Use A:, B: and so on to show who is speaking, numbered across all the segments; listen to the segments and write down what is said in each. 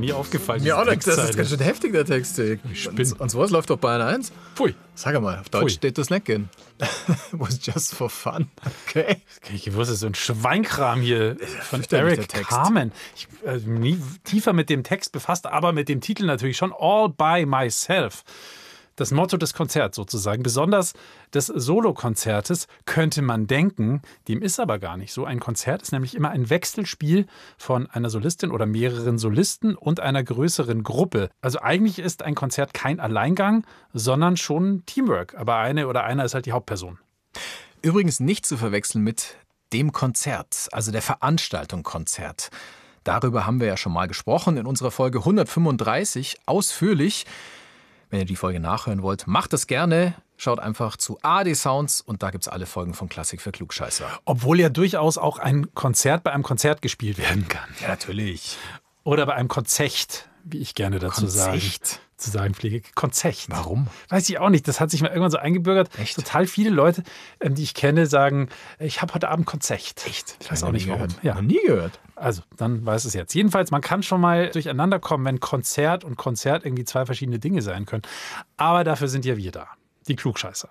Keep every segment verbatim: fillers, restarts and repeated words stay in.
A: nie aufgefallen.
B: Mir auch nicht, das ist
A: Textzeile.
B: ganz schön heftig, der Text. Und, und sowas läuft doch Bayern eins.
A: Pfui.
B: Sag mal, auf Deutsch
A: Pfui.
B: steht das nicht gehen. Was just for fun. Okay.
A: Ich wusste, so ein Schweinkram hier von
B: fürchterlich,
A: Eric
B: der Text.
A: Carmen. Ich äh, nie tiefer mit dem Text befasst, aber mit dem Titel natürlich schon All by Myself. Das Motto des Konzerts sozusagen, besonders des Solokonzertes, könnte man denken, dem ist aber gar nicht so. Ein Konzert ist nämlich immer ein Wechselspiel von einer Solistin oder mehreren Solisten und einer größeren Gruppe. Also eigentlich ist ein Konzert kein Alleingang, sondern schon Teamwork. Aber eine oder einer ist halt die Hauptperson.
B: Übrigens nicht zu verwechseln mit dem Konzert, also der Veranstaltung Konzert. Darüber haben wir ja schon mal gesprochen in unserer Folge hundertfünfunddreißig ausführlich. Wenn ihr die Folge nachhören wollt, macht das gerne. Schaut einfach zu A D Sounds und da gibt es alle Folgen von Klassik für Klugscheißer.
A: Obwohl ja durchaus auch ein Konzert bei einem Konzert gespielt werden kann.
B: Ja, natürlich.
A: Oder bei einem Konzecht, wie ich gerne dazu sagen,
B: Konzecht?
A: zu sagen pflege. Konzecht.
B: Warum?
A: Weiß ich auch nicht. Das hat sich mal irgendwann so eingebürgert.
B: Echt?
A: Total viele Leute, ähm, die ich kenne, sagen, ich habe heute Abend Konzecht.
B: Echt?
A: Ich weiß
B: Noch
A: auch
B: nie
A: nicht warum.
B: gehört.
A: Ja.
B: Noch nie gehört.
A: Also, dann weiß es jetzt. Jedenfalls, man kann schon mal durcheinander kommen, wenn Konzert und Konzert irgendwie zwei verschiedene Dinge sein können. Aber dafür sind ja wir da. Die Klugscheißer.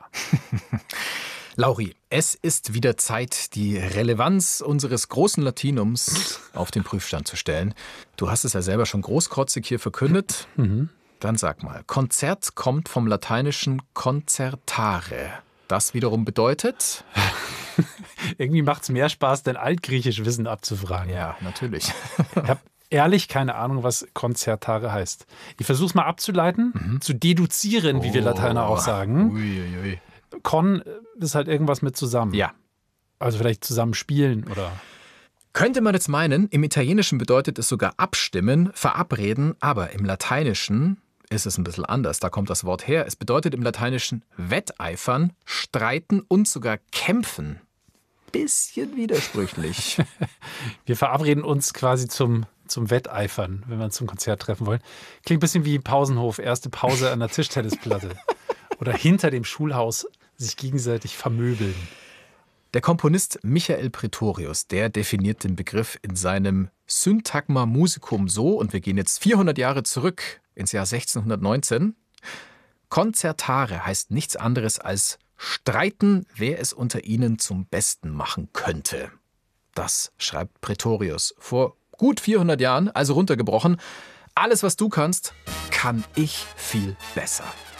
B: Lauri, es ist wieder Zeit, die Relevanz unseres großen Latinums auf den Prüfstand zu stellen. Du hast es ja selber schon großkotzig hier verkündet.
A: Mhm.
B: Dann sag mal, Konzert kommt vom lateinischen concertare. Das wiederum bedeutet?
A: Irgendwie macht es mehr Spaß, denn altgriechisch Wissen abzufragen.
B: Ja, natürlich.
A: Ich habe ehrlich keine Ahnung, was Concertare heißt. Ich versuche es mal abzuleiten, mhm. zu deduzieren, wie wir Lateiner auch sagen.
B: Uiuiui.
A: Con ist halt irgendwas mit zusammen.
B: Ja.
A: Also vielleicht zusammen spielen oder...
B: Könnte man jetzt meinen, im Italienischen bedeutet es sogar abstimmen, verabreden, aber im Lateinischen ist es ein bisschen anders. Da kommt das Wort her. Es bedeutet im Lateinischen wetteifern, streiten und sogar kämpfen. Bisschen widersprüchlich.
A: Wir verabreden uns quasi zum, zum Wetteifern, wenn wir uns zum Konzert treffen wollen. Klingt ein bisschen wie Pausenhof, erste Pause an der Tischtennisplatte. Oder hinter dem Schulhaus sich gegenseitig vermöbeln.
B: Der Komponist Michael Praetorius, der definiert den Begriff in seinem Syntagma Musicum so, und wir gehen jetzt vierhundert Jahre zurück ins Jahr sechzehnhundertneunzehn. Concertare heißt nichts anderes als streiten, wer es unter ihnen zum Besten machen könnte. Das schreibt Praetorius vor gut vierhundert Jahren, also runtergebrochen. Alles, was du kannst, kann ich viel besser.